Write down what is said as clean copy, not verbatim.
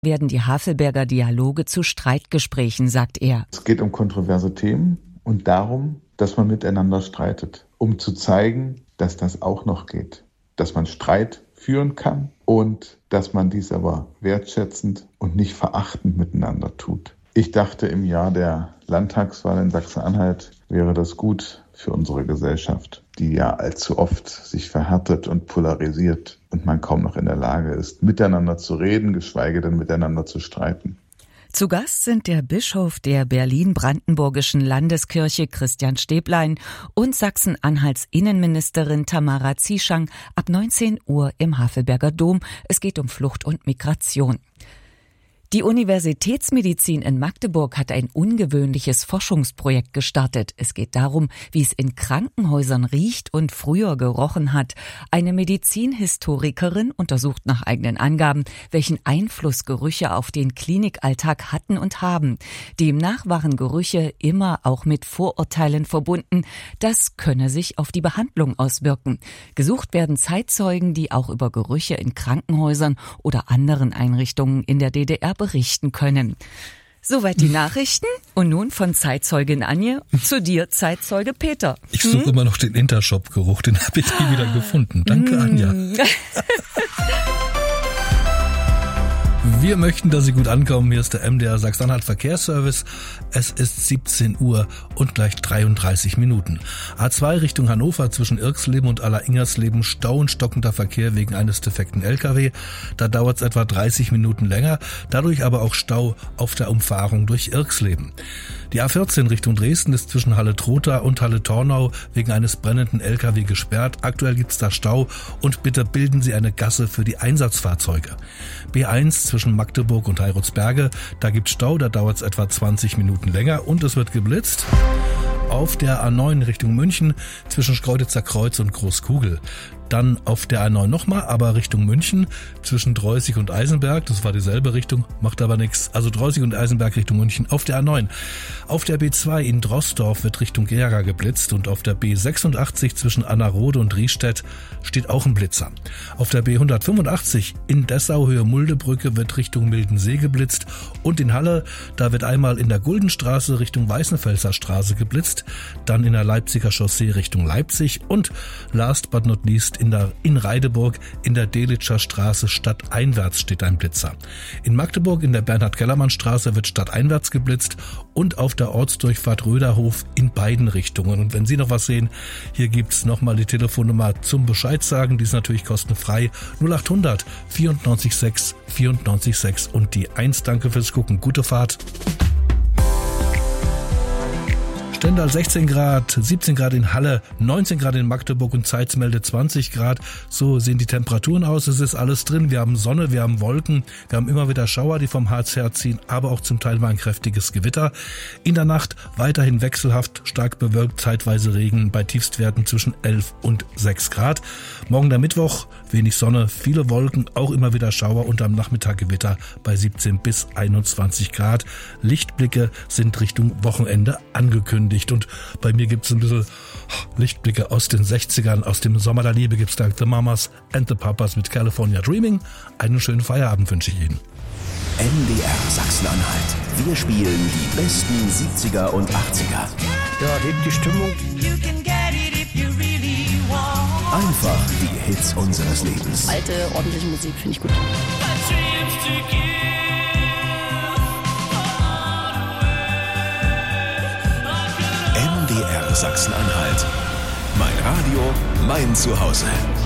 werden die Havelberger Dialoge zu Streitgesprächen, sagt er. Es geht um kontroverse Themen und darum, dass man miteinander streitet, um zu zeigen, dass das auch noch geht, dass man Streit führen kann und dass man dies aber wertschätzend und nicht verachtend miteinander tut. Ich dachte, im Jahr der Landtagswahl in Sachsen-Anhalt wäre das gut für unsere Gesellschaft, die ja allzu oft sich verhärtet und polarisiert und man kaum noch in der Lage ist, miteinander zu reden, geschweige denn miteinander zu streiten. Zu Gast sind der Bischof der Berlin-Brandenburgischen Landeskirche Christian Stäblein und Sachsen-Anhalts Innenministerin Tamara Zieschang ab 19 Uhr im Havelberger Dom. Es geht um Flucht und Migration. Die Universitätsmedizin in Magdeburg hat ein ungewöhnliches Forschungsprojekt gestartet. Es geht darum, wie es in Krankenhäusern riecht und früher gerochen hat. Eine Medizinhistorikerin untersucht nach eigenen Angaben, welchen Einfluss Gerüche auf den Klinikalltag hatten und haben. Demnach waren Gerüche immer auch mit Vorurteilen verbunden. Das könne sich auf die Behandlung auswirken. Gesucht werden Zeitzeugen, die auch über Gerüche in Krankenhäusern oder anderen Einrichtungen in der DDR berichten können. Soweit die Nachrichten. Und nun von Zeitzeugin Anje zu dir, Zeitzeuge Peter. Ich suche immer noch den Intershop-Geruch, den habe ich nie wieder gefunden. Danke, Anja. Wir möchten, dass Sie gut ankommen. Hier ist der MDR Sachsen-Anhalt Verkehrsservice. Es ist 17 Uhr und gleich 33 Minuten. A2 Richtung Hannover zwischen Irxleben und Aller-Ingersleben Stau und stockender Verkehr wegen eines defekten LKW. Da dauert es etwa 30 Minuten länger. Dadurch aber auch Stau auf der Umfahrung durch Irxleben. Die A14 Richtung Dresden ist zwischen Halle-Trotha und Halle-Tornau wegen eines brennenden LKW gesperrt. Aktuell gibt's da Stau und bitte bilden Sie eine Gasse für die Einsatzfahrzeuge. B1 zwischen Magdeburg und Heiratsberge, da gibt's Stau, da dauert's etwa 20 Minuten länger und es wird geblitzt. Auf der A9 Richtung München zwischen Schkeuditzer Kreuz und Großkugel. Dann auf der A9 nochmal, aber Richtung München zwischen Dreußig und Eisenberg. Das war dieselbe Richtung, macht aber nichts. Also Dreußig und Eisenberg Richtung München auf der A9. Auf der B2 in Drossdorf wird Richtung Gera geblitzt und auf der B86 zwischen Annerode und Riestedt steht auch ein Blitzer. Auf der B185 in Dessau Höhe Muldebrücke wird Richtung Mildensee geblitzt und in Halle, da wird einmal in der Guldenstraße Richtung Weißenfelser Straße geblitzt, dann in der Leipziger Chaussee Richtung Leipzig und last but not least in Reideburg in der Delitscher Straße stadteinwärts steht ein Blitzer. In Magdeburg in der Bernhard-Kellermann-Straße wird stadteinwärts geblitzt und auf der Ortsdurchfahrt Röderhof in beiden Richtungen. Und wenn Sie noch was sehen, hier gibt's nochmal die Telefonnummer zum Bescheid sagen. Die ist natürlich kostenfrei. 0800 94 6 94 6 und die 1. Danke fürs Gucken. Gute Fahrt. Stendal 16 Grad, 17 Grad in Halle, 19 Grad in Magdeburg und Zeitmelde 20 Grad. So sehen die Temperaturen aus. Es ist alles drin. Wir haben Sonne, wir haben Wolken, wir haben immer wieder Schauer, die vom Harz herziehen, aber auch zum Teil mal ein kräftiges Gewitter. In der Nacht weiterhin wechselhaft, stark bewölkt, zeitweise Regen bei Tiefstwerten zwischen 11 und 6 Grad. Morgen der Mittwoch, wenig Sonne, viele Wolken, auch immer wieder Schauer und am Nachmittag Gewitter bei 17 bis 21 Grad. Lichtblicke sind Richtung Wochenende angekündigt. Und bei mir gibt es ein bisschen Lichtblicke aus den 60ern, aus dem Sommer der Liebe gibt es da The Mamas and the Papas mit California Dreaming. Einen schönen Feierabend wünsche ich Ihnen. MDR Sachsen-Anhalt. Wir spielen die besten 70er und 80er. Ja, hebt die Stimmung. Einfach die Hits unseres Lebens. Alte, ordentliche Musik finde ich gut. MDR Sachsen-Anhalt. Mein Radio, mein Zuhause.